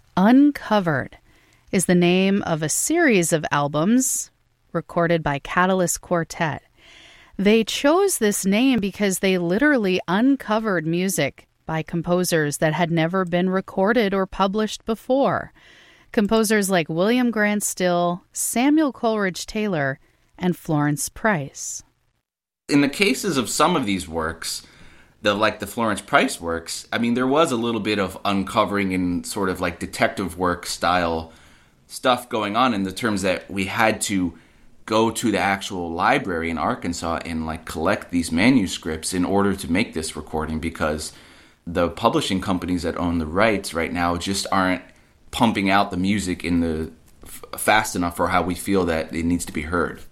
Uncovered is the name of a series of albums recorded by Catalyst Quartet. They chose this name because they literally uncovered music by composers that had never been recorded or published before. Composers like William Grant Still, Samuel Coleridge Taylor, and Florence Price. In the cases of some of these works, the Florence Price works, I mean, there was a little bit of uncovering and sort of like detective work style stuff going on in the terms that we had to go to the actual library in Arkansas and like collect these manuscripts in order to make this recording, because the publishing companies that own the rights right now just aren't pumping out the music in the fast enough for how we feel that it needs to be heard.